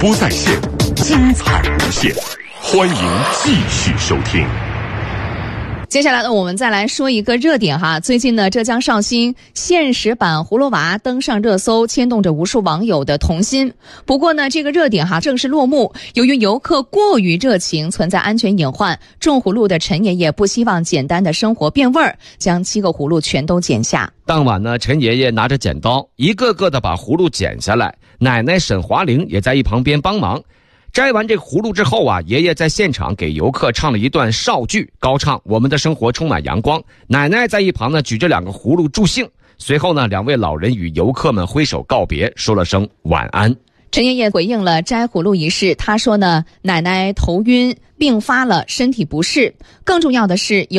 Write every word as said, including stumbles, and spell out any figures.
播在线，精彩无限，欢迎继续收听。 接下来呢，我们再来说一个热点哈。最近呢，浙江绍兴现实版葫芦娃登上热搜，牵动着无数网友的童心。不过呢，这个热点哈正式落幕。由于游客过于热情，存在安全隐患，种葫芦的陈爷爷不希望简单的生活变味儿，将七个葫芦全都剪下。 当晚呢，陈爷爷拿着剪刀，一个个的把葫芦剪下来。奶奶沈华玲也在一旁边帮忙。摘完这葫芦之后啊，爷爷在现场给游客唱了一段绍剧，高唱我们的生活充满阳光。奶奶在一旁呢举着两个葫芦助兴。随后呢，两位老人与游客们挥手告别，说了声晚安。 陈爷爷回应了摘葫芦一事，他说呢，奶奶头晕并发了身体不适，更重要的是